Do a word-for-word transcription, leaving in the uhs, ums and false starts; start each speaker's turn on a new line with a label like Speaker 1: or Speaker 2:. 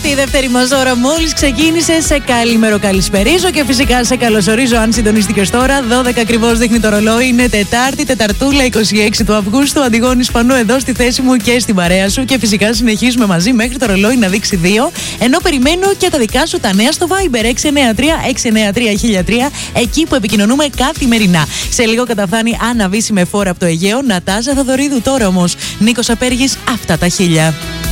Speaker 1: Τετάρτη, η δεύτερη μας ώρα μόλις ξεκίνησε. Σε καλημέρο, καλησπερίζω και φυσικά σε καλωσορίζω αν συντονίστηκες τώρα. δώδεκα ακριβώς δείχνει το ρολόι. Είναι Τετάρτη, Τεταρτούλα, είκοσι έξι του Αυγούστου. Αντιγόνης Πανού εδώ στη θέση μου και στην παρέα σου. Και φυσικά συνεχίζουμε μαζί μέχρι το ρολόι να δείξει δύο. Ενώ περιμένω και τα δικά σου τα νέα στο Viber έξι εννιά τρία έξι εννιά τρία χίλια τρία, εκεί που επικοινωνούμε καθημερινά. Σε λίγο καταφθάνει Άννα Βύση με φόρα από το Αιγαίο. Νατάζα Θοδωρίδου τώρα όμως. Νίκος Απέργης, αυτά τα χίλια.